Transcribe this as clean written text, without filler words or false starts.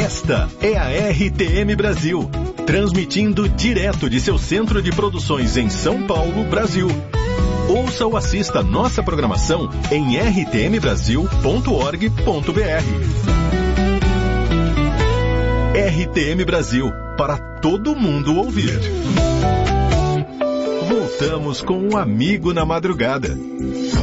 Esta é a RTM Brasil, transmitindo direto de seu centro de produções em São Paulo, Brasil. Ouça ou assista nossa programação em rtmbrasil.org.br. RTM Brasil, para todo mundo ouvir. Voltamos com um amigo na madrugada.